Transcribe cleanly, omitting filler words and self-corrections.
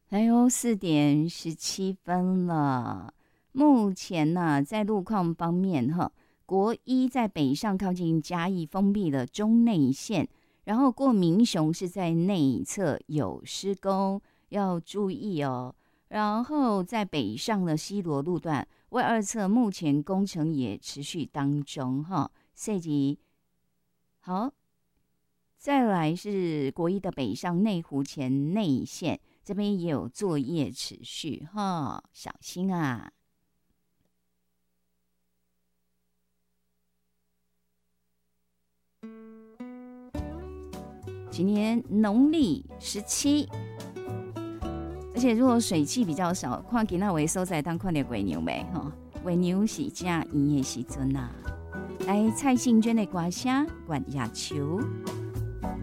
哎呦，4:17了。目前呢，在路况方面，国一在北上靠近嘉义封闭了中内线，然后过民雄是在内侧有施工，要注意哦。然后在北上的西螺路段，外二侧目前工程也持续当中设计好。再来是国一的北上内湖前内线，这边也有作业持续小心啊！今年农历17，而且如果水汽比较少，看今仔为所在当看到月牛没月牛是正圆的时阵啊。来，蔡幸娟的歌声《月夜愁》。